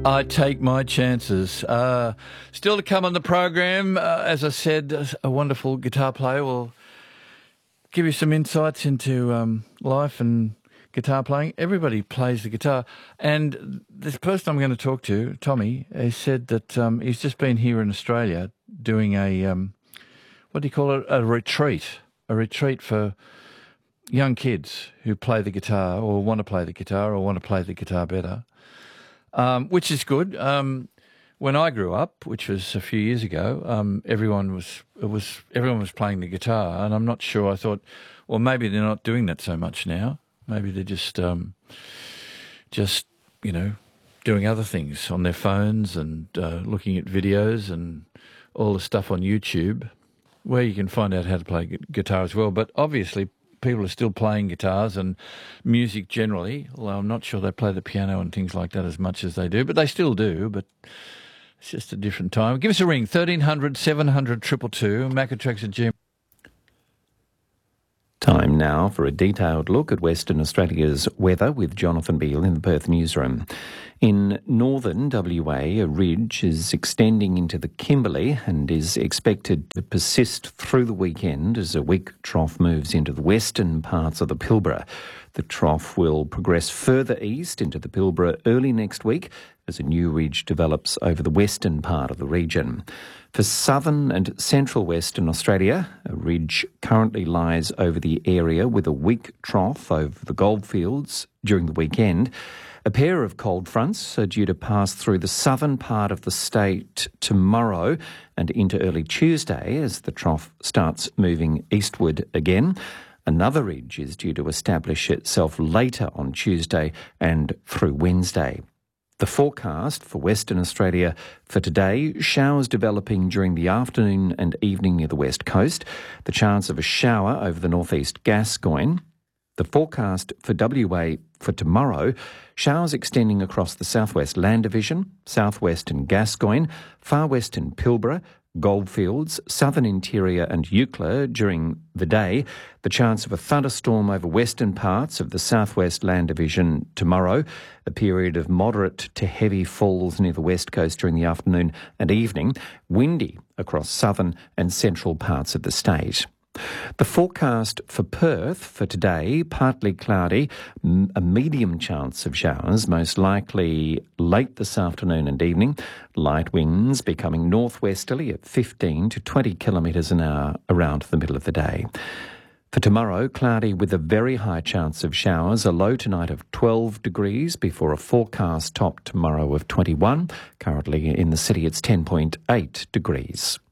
I take my chances. Still to come on the program, as I said, a wonderful guitar player will give you some insights into life and guitar playing. Everybody plays the guitar. And this person I'm going to talk to, Tommy, has said that he's just been here in Australia doing a, what do you call it, a retreat for young kids who play the guitar or want to play the guitar or want to play the guitar better. Which is good. When I grew up, which was a few years ago, everyone was playing the guitar, and I'm not sure. I thought, well, maybe they're not doing that so much now. Maybe they're just doing other things on their phones and looking at videos and all the stuff on YouTube, where you can find out how to play guitar as well. But obviously, people are still playing guitars and music generally, although I'm not sure they play the piano and things like that as much as they do, but they still do, but it's just a different time. Give us a ring, 1300 700 222, Macatrax at Gmail. Time now for a detailed look at Western Australia's weather with Jonathan Beale in the Perth newsroom. In northern WA, a ridge is extending into the Kimberley and is expected to persist through the weekend as a weak trough moves into the western parts of the Pilbara. The trough will progress further east into the Pilbara early next week as a new ridge develops over the western part of the region. For southern and central Western Australia, a ridge currently lies over the area with a weak trough over the goldfields during the weekend. A pair of cold fronts are due to pass through the southern part of the state tomorrow and into early Tuesday as the trough starts moving eastward again. Another ridge is due to establish itself later on Tuesday and through Wednesday. The forecast for Western Australia for today, showers developing during the afternoon and evening near the west coast, the chance of a shower over the northeast Gascoyne. The forecast for WA for tomorrow, showers extending across the southwest Land Division, southwestern Gascoyne, far western Pilbara, Goldfields, southern interior and Eucla during the day. The chance of a thunderstorm over western parts of the southwest Land Division tomorrow. A period of moderate to heavy falls near the west coast during the afternoon and evening. Windy across southern and central parts of the state. The forecast for Perth for today, partly cloudy, a medium chance of showers, most likely late this afternoon and evening. Light winds becoming northwesterly at 15 to 20 kilometres an hour around the middle of the day. For tomorrow, cloudy with a very high chance of showers, a low tonight of 12 degrees before a forecast top tomorrow of 21. Currently in the city it's 10.8 degrees.